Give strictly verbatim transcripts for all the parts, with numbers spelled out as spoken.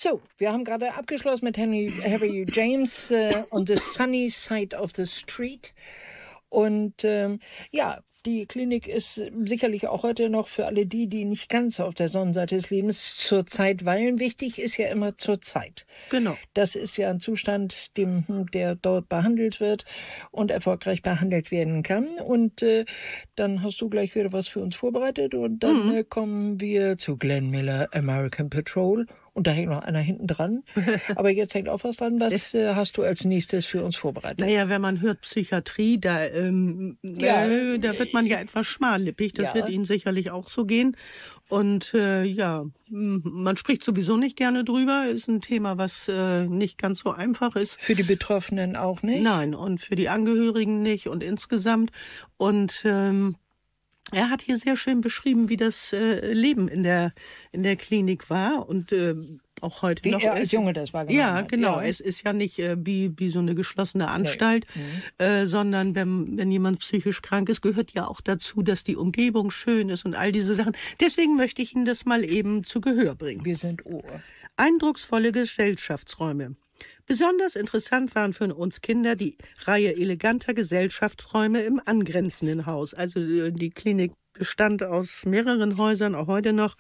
So, wir haben gerade abgeschlossen mit Henry, Harry James äh, on the Sunny Side of the Street. Und ähm, ja, die Klinik ist sicherlich auch heute noch für alle die, die nicht ganz auf der Sonnenseite des Lebens zur Zeit weilen. Wichtig ist ja immer zur Zeit. Genau. Das ist ja ein Zustand, dem, der dort behandelt wird und erfolgreich behandelt werden kann. Und äh, dann hast du gleich wieder was für uns vorbereitet. Und dann mhm. äh, kommen wir zu Glenn Miller, American Patrol. Und da hängt noch einer hinten dran. Aber jetzt hängt auch was dran. Was äh, hast du als nächstes für uns vorbereitet? Naja, wenn man hört Psychiatrie, da, ähm, ja. äh, da wird man ja etwas schmallippig. Das ja. wird Ihnen sicherlich auch so gehen. Und äh, ja, man spricht sowieso nicht gerne drüber. Ist ein Thema, was äh, nicht ganz so einfach ist. Für die Betroffenen auch nicht? Nein, und für die Angehörigen nicht und insgesamt. Und ähm, er hat hier sehr schön beschrieben, wie das äh, Leben in der in der Klinik war und äh, auch heute wie noch. Wie er als Junge das war. Ja, hat. genau. Ja. Es ist ja nicht äh, wie wie so eine geschlossene Anstalt, nee. mhm. äh, sondern wenn wenn jemand psychisch krank ist, gehört ja auch dazu, dass die Umgebung schön ist und all diese Sachen. Deswegen möchte ich Ihnen das mal eben zu Gehör bringen. Wir sind Ohr. Eindrucksvolle Gesellschaftsräume. Besonders interessant waren für uns Kinder die Reihe eleganter Gesellschaftsräume im angrenzenden Haus. Also die Klinik bestand aus mehreren Häusern, auch heute noch.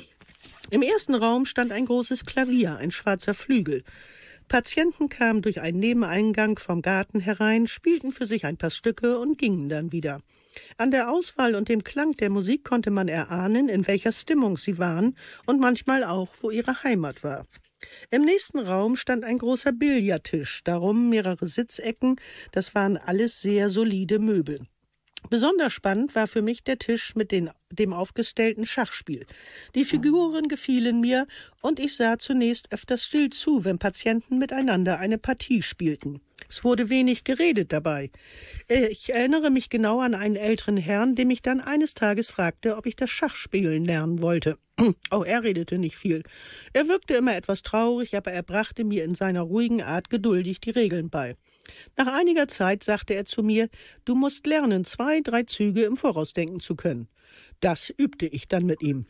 Im ersten Raum stand ein großes Klavier, ein schwarzer Flügel. Patienten kamen durch einen Nebeneingang vom Garten herein, spielten für sich ein paar Stücke und gingen dann wieder. An der Auswahl und dem Klang der Musik konnte man erahnen, in welcher Stimmung sie waren und manchmal auch, wo ihre Heimat war. Im nächsten Raum stand ein großer Billardtisch, darum mehrere Sitzecken, das waren alles sehr solide Möbel. Besonders spannend war für mich der Tisch mit den, dem aufgestellten Schachspiel. Die Figuren gefielen mir und ich sah zunächst öfters still zu, wenn Patienten miteinander eine Partie spielten. Es wurde wenig geredet dabei. Ich erinnere mich genau an einen älteren Herrn, der mich dann eines Tages fragte, ob ich das Schachspielen lernen wollte. Auch er redete nicht viel. Er wirkte immer etwas traurig, aber er brachte mir in seiner ruhigen Art geduldig die Regeln bei. Nach einiger Zeit sagte er zu mir, du musst lernen, zwei, drei Züge im Voraus denken zu können. Das übte ich dann mit ihm.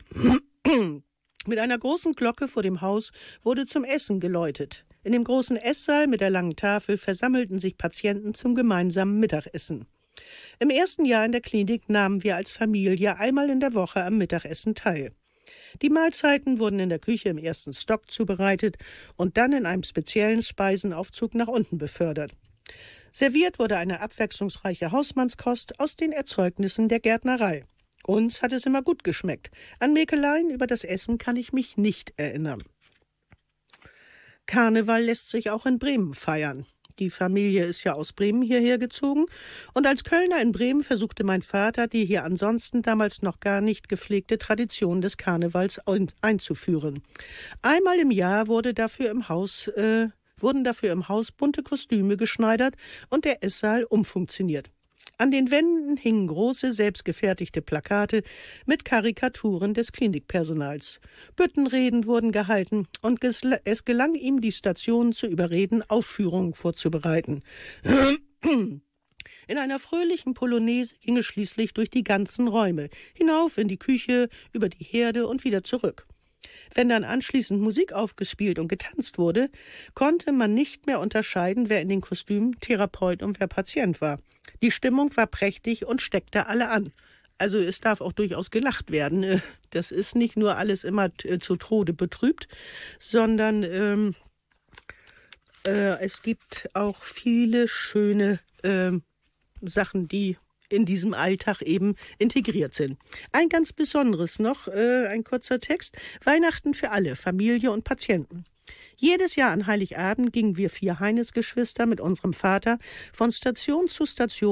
Mit einer großen Glocke vor dem Haus wurde zum Essen geläutet. In dem großen Esssaal mit der langen Tafel versammelten sich Patienten zum gemeinsamen Mittagessen. Im ersten Jahr in der Klinik nahmen wir als Familie einmal in der Woche am Mittagessen teil. Die Mahlzeiten wurden in der Küche im ersten Stock zubereitet und dann in einem speziellen Speisenaufzug nach unten befördert. Serviert wurde eine abwechslungsreiche Hausmannskost aus den Erzeugnissen der Gärtnerei. Uns hat es immer gut geschmeckt. An Mäkeleien über das Essen kann ich mich nicht erinnern. Karneval lässt sich auch in Bremen feiern. Die Familie ist ja aus Bremen hierher gezogen. Und als Kölner in Bremen versuchte mein Vater, die hier ansonsten damals noch gar nicht gepflegte Tradition des Karnevals einzuführen. Einmal im Jahr wurde dafür im Haus, äh, wurden dafür im Haus bunte Kostüme geschneidert und der Esssaal umfunktioniert. An den Wänden hingen große, selbstgefertigte Plakate mit Karikaturen des Klinikpersonals. Büttenreden wurden gehalten und es gelang ihm, die Stationen zu überreden, Aufführungen vorzubereiten. In einer fröhlichen Polonaise ging es schließlich durch die ganzen Räume, hinauf in die Küche, über die Herde und wieder zurück. Wenn dann anschließend Musik aufgespielt und getanzt wurde, konnte man nicht mehr unterscheiden, wer in den Kostümen Therapeut und wer Patient war. Die Stimmung war prächtig und steckte alle an. Also es darf auch durchaus gelacht werden. Das ist nicht nur alles immer zu Tode betrübt, sondern ähm, äh, es gibt auch viele schöne äh, Sachen, die in diesem Alltag eben integriert sind. Ein ganz besonderes noch, äh, ein kurzer Text. Weihnachten für alle, Familie und Patienten. Jedes Jahr an Heiligabend gingen wir vier Heinesgeschwister mit unserem Vater von Station zu Station